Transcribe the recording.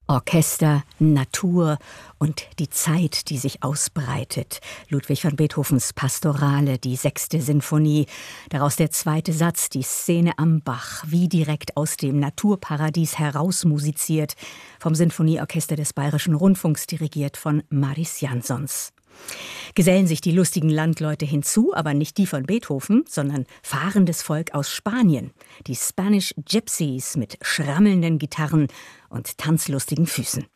Orchester, Natur und die Zeit, die sich ausbreitet. Ludwig van Beethovens Pastorale, die 6. Sinfonie. Daraus der 2. Satz, die Szene am Bach, wie direkt aus dem Naturparadies herausmusiziert. Vom Sinfonieorchester des Bayerischen Rundfunks, dirigiert von Maris Jansons. Gesellen sich die lustigen Landleute hinzu, aber nicht die von Beethoven, sondern fahrendes Volk aus Spanien. Die Spanish Gypsies mit schrammelnden Gitarren und tanzlustigen Füßen.